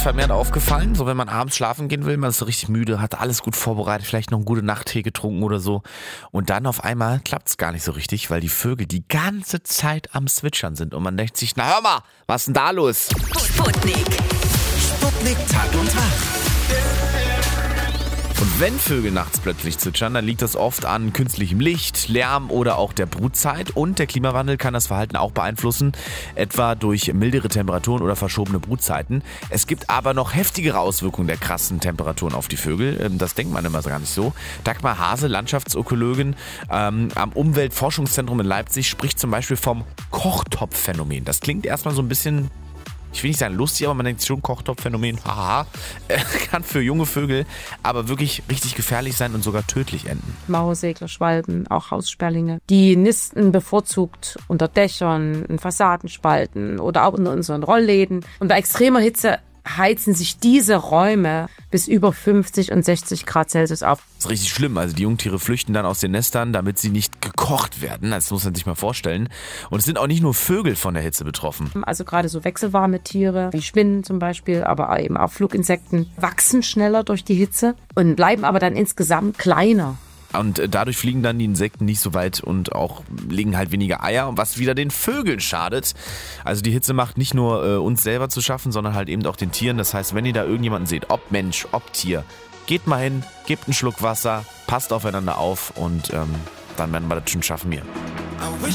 Vermehrt aufgefallen, so wenn man abends schlafen gehen will, man ist so richtig müde, hat alles gut vorbereitet, vielleicht noch einen guten Nachttee getrunken oder so und dann auf einmal klappt es gar nicht so richtig, weil die Vögel die ganze Zeit am Zwitschern sind und man denkt sich, na hör mal, was ist denn da los? Sputnik. Sputnik Tag und Tag. Und wenn Vögel nachts plötzlich zwitschern, dann liegt das oft an künstlichem Licht, Lärm oder auch der Brutzeit. Und der Klimawandel kann das Verhalten auch beeinflussen, etwa durch mildere Temperaturen oder verschobene Brutzeiten. Es gibt aber noch heftigere Auswirkungen der krassen Temperaturen auf die Vögel. Das denkt man immer gar nicht so. Dagmar Hase, Landschaftsökologin am Umweltforschungszentrum in Leipzig, spricht zum Beispiel vom Kochtopfphänomen. Das klingt erstmal so ein bisschen, ich will nicht sagen lustig, aber man denkt schon, Kochtopfphänomen, haha, kann für junge Vögel aber wirklich richtig gefährlich sein und sogar tödlich enden. Mauersegler, Schwalben, auch Haussperlinge. Die nisten bevorzugt unter Dächern, in Fassadenspalten oder auch in unseren Rollläden. Und bei extremer Hitze heizen sich diese Räume bis über 50 und 60 Grad Celsius auf. Das ist richtig schlimm. Also die Jungtiere flüchten dann aus den Nestern, damit sie nicht gekocht werden. Das muss man sich mal vorstellen. Und es sind auch nicht nur Vögel von der Hitze betroffen. Also gerade so wechselwarme Tiere, wie Spinnen zum Beispiel, aber eben auch Fluginsekten, wachsen schneller durch die Hitze und bleiben aber dann insgesamt kleiner. Und dadurch fliegen dann die Insekten nicht so weit und auch legen halt weniger Eier, was wieder den Vögeln schadet. Also die Hitze macht nicht nur uns selber zu schaffen, sondern halt eben auch den Tieren. Das heißt, wenn ihr da irgendjemanden seht, ob Mensch, ob Tier, geht mal hin, gebt einen Schluck Wasser, passt aufeinander auf und dann werden wir das schon schaffen hier.